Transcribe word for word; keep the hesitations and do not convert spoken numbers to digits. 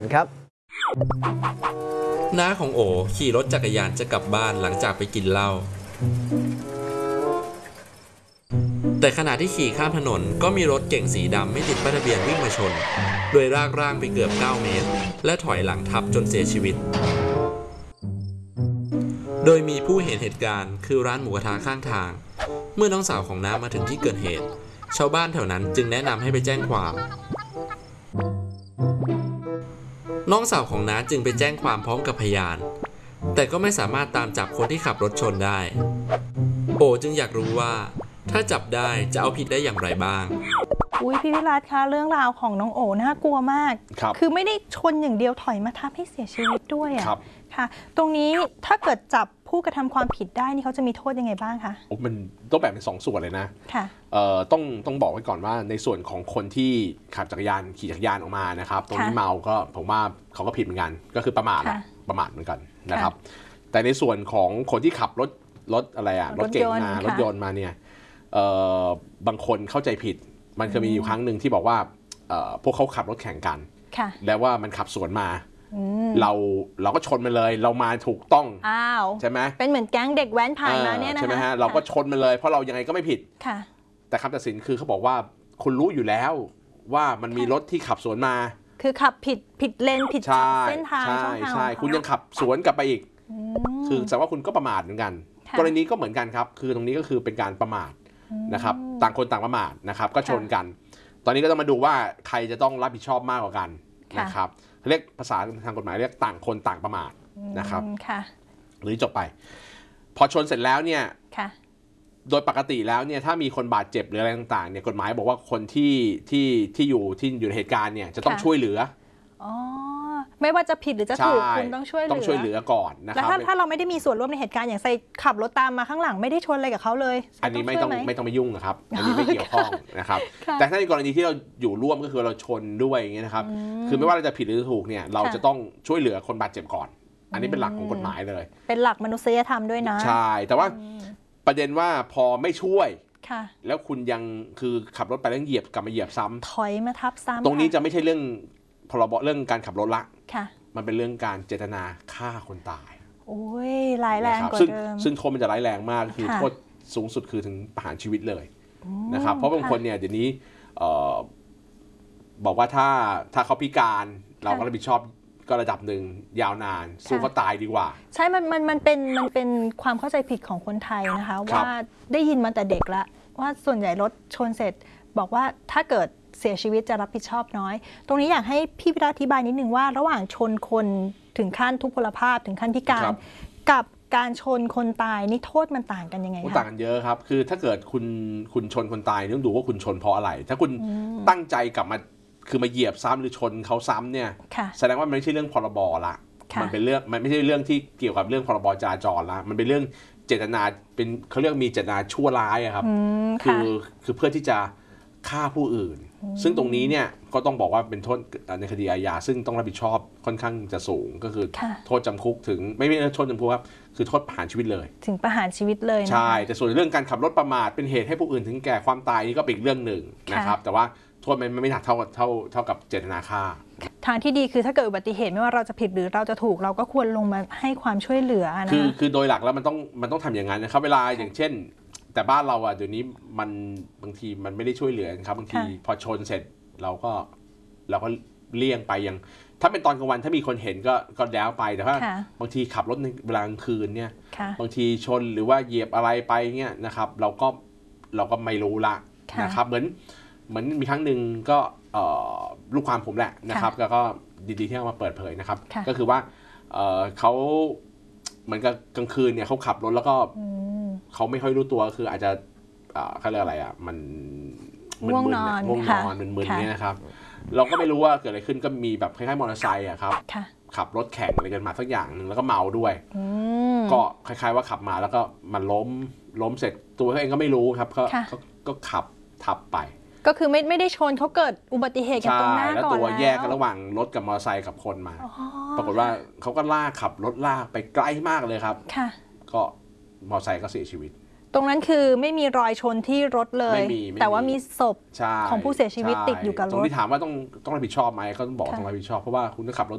ครับน้าของโอขี่รถจักรยานจะกลับบ้านหลังจากไปกินเหล้าแต่ขณะที่ขี่ข้ามถนนก็มีรถเก๋งสีดำไม่ติดป้ายทะเบียนวิ่งมาชนโดยลากร่างไปเกือบเก้าเมตรและถอยหลังทับจนเสียชีวิตโดยมีผู้เห็นเหตุการณ์คือร้านหมูกระทะข้างทางเมื่อน้องสาวของน้ามาถึงที่เกิดเหตุชาวบ้านแถวนั้นจึงแนะนำให้ไปแจ้งความน้องสาวของน้าจึงไปแจ้งความพร้อมกับพยานแต่ก็ไม่สามารถตามจับคนที่ขับรถชนได้โอจึงอยากรู้ว่าถ้าจับได้จะเอาผิดได้อย่างไรบ้างอุ้ยพี่วิรัตคะเรื่องราวของน้องโอน่ากลัวมากคคือไม่ได้ชนอย่างเดียวถอยมาทับให้เสียชีวิตด้วยอ่ะค่ะตรงนี้ถ้าเกิดจับผู้กระทำความผิดได้นี่เขาจะมีโทษยังไงบ้างคะมันต้องแบ่งเป็นสองส่วนเลยนะค่ะเอ่อต้องต้องบอกไว้ก่อนว่าในส่วนของคนที่ขับจักรยานขี่จักรยานออกมานะครับตรงนี้เมาก็ผมว่าเขาก็ผิดเหมือนกันก็คือประมาทประมาทเหมือนกันนะครับแต่ในส่วนของคนที่ขับรถรถอะไรอะรถเก๋งมารถยนต์มาเนี่ยบางคนเข้าใจผิดมันเคยมีอยู่ครั้งหนึ่งที่บอกว่าพวกเขาขับรถแข่งกันแล้วว่ามันขับสวนมาเราเราก็ชนมันเลยเรามาถูกต้องอ้าวใช่ไหมเป็นเหมือนแก๊งเด็กแว้นผ่านมาเนี่ยนะใช่ไหมฮะเราก็ชนมันเลยเพราะเรายังไงก็ไม่ผิดแต่คำตัดสินคือเขาบอกว่าคุณรู้อยู่แล้วว่ามันมีรถที่ขับสวนมาคือขับผิดผิดเลนผิดเส้นทางใช่ใช่คุณยังขับสวนกลับไปอีกคือแสดงว่าคุณก็ประมาทเหมือนกันกรณีก็เหมือนกันครับคือตรงนี้ก็คือเป็นการประมาทนะครับต่างคนต่างประมาทนะครับก็ชนกันตอนนี้ก็ต้องมาดูว่าใครจะต้องรับผิดชอบมากกว่ากันนะครับเรียกภาษาทางกฎหมายเรียกต่างคนต่างประมาทนะครับหรือจบไปพอชนเสร็จแล้วเนี่ยโดยปกติแล้วเนี่ยถ้ามีคนบาดเจ็บหรืออะไรต่างๆเนี่ยกฎหมายบอกว่าคนที่ที่ที่อยู่ที่อยู่ในเหตุการณ์เนี่ยจะต้องช่วยเหลืออ๋อไม่ว่าจะผิดหรือจะถูกคุณต้องช่วยเหลือต้องช่วยเหลือก่อนนะครับแล้วถ้าถ้าเราไม่ได้มีส่วนร่วมในเหตุการณ์อย่างใส่ขับรถตามมาข้างหลังไม่ได้ชนอะไรกับเขาเลยอันนี้ไม่ต้องไม่ต้องไปยุ่งนะครับอันนี้ไม่เกี่ยวข้องนะครับแต่ถ้าในกรณีที่เราอยู่ร่วมก็คือเราชนด้วยอย่างเงี้ยนะครับคือไม่ว่าเราจะผิดหรือถูกเนี่ยเราจะต้องช่วยเหลือคนบาดเจ็บก่อนอันนี้เป็นหลักของกฎหมายเลยเป็นหลักมนุษยธรรมด้วยนะใช่แต่ว่าประเด็นว่าพอไม่ช่วยแล้วคุณยังคือขับรถไปแล้วเหยียบกลับมาเหยียบซ้ำถอยมาทับซ้ำตรงนี้จะไม่ใช่เรื่องพรบเรื่องการขับรถละมันเป็นเรื่องการเจตนาฆ่าคนตายโอ้ยร้ายแรงกว่าเดิมซึ่งโทษมันจะร้ายแรงมากคือโทษสูงสุดคือถึงประหารชีวิตเลยนะครับเพราะบางคนเนี่ยเดี๋ยวนี้บอกว่าถ้าถ้าเขาพิการเราก็รับผิดชอบก็ระดับหนึ่งยาวนานสู้เขาตายดีกว่าใช่มันมันมันเป็นมันเป็นความเข้าใจผิดของคนไทยนะคะว่าได้ยินมาแต่เด็กละว่าส่วนใหญ่รถชนเสร็จบอกว่าถ้าเกิดเสียชีวิตจะรับผิดชอบน้อยตรงนี้อยากให้พี่วิรัตอธิบายนิดนึงว่าระหว่างชนคนถึงขั้นทุพพลภาพถึงขั้นพิการกับการชนคนตายนี่โทษมันต่างกันยังไงคะต่างกันเยอะครับคือถ้าเกิดคุณคุณชนคนตายต้องดูว่าคุณชนเพราะอะไรถ้าคุณตั้งใจกลับมาคือมาเหยียบซ้ำหรือชนเขาซ้ำเนี่ยแสดงว่ามันไม่ใช่เรื่องพรบละมันเป็นเรื่องมันไม่ใช่เรื่องที่เกี่ยวกับเรื่องพรบจราจรละมันเป็นเรื่องเจตนาเป็นเขาเรียกมีเจตนาชั่วร้ายครับคือคือเพื่อที่จะฆ่าผู้อื่นซึ่งตรงนี้เนี่ยก็ต้องบอกว่าเป็นโทษในคดีอาญาซึ่งต้องรับผิดชอบค่อนข้างจะสูงก็คือโทษจำคุกถึงไม่ไม่โทษจำคุกครับคือโทษประหารชีวิตเลยถึงประหารชีวิตเลยใช่แต่ส่วนเรื่องการขับรถประมาทเป็นเหตุให้ผู้อื่นถึงแก่ความตายนี่ก็เป็นอีกเรื่องหนึ่งนะครับแต่ว่าโทษมันไม่หนักเท่าเท่าเท่ากับเจตนาฆ่าทางที่ดีคือถ้าเกิดอุบัติเหตุไม่ว่าเราจะผิดหรือเราจะถูกเราก็ควรลงมาให้ความช่วยเหลือนะคือคือโดยหลักแล้วมันต้องมันต้องทำอย่างนั้นนะครับเวลาอย่างเช่นแต่บ้านเราอ่ะเดี๋ยวนี้มันบางทีมันไม่ได้ช่วยเหลือครับบางทีพอชนเสร็จเราก็เราก็เลี่ยงไปยังถ้าเป็นตอนกลางวันถ้ามีคนเห็นก็ก็แล้วไปแต่ว่าบางทีขับรถในเวลากลางคืนเนี่ยบางทีชนหรือว่าเหยียบอะไรไปเงี้ยนะครับเราก็เราก็ไม่รู้ละนะครับเหมือนเหมือนมีครั้งหนึ่งก็ลูกความผมแหละนะครับแล้วก็ดีๆที่เอามาเปิดเผยนะครับก็คือว่าเขาเหมือนกับกลางคืนเนี่ยเขาขับรถแล้วก็เขาไม่ค่อยรู้ตัวคืออาจจะเขาเรียกอะไรอ่ะมันง่วงนอนง่วงนอนมึนๆเนี่ยนะครับเราก็ไม่รู้ว่าเกิดอะไรขึ้นก็มีแบบคล้ายๆมอเตอร์ไซค์อ่ะครับขับรถแข่งอะไรกันมาสักอย่างหนึ่งแล้วก็เมาด้วยก็คล้ายๆว่าขับมาแล้วก็มันล้มล้มเสร็จตัวเขาเองก็ไม่รู้ครับก็ก็ขับทับไปก็คือไม่ไม่ได้ชนเขาเกิดอุบัติเหตุกันตรงหน้าก่อนแล้วตัวแยกกันระหว่างรถกับมอเตอร์ไซค์กับคนมาปรากฏว่าเขาก็ลากขับรถลากไปไกลมากเลยครับก็มอเตอร์ไซค์ก็เสียชีวิตตรงนั้นคือไม่มีรอยชนที่รถเลยแต่ว่ามีศพของผู้เสียชีวิตติดอยู่กับรถตรงที่ถามว่าต้องต้องรับผิดชอบไหมก็ต้องบอกต้องรับผิดชอบเพราะว่าคุณขับรถ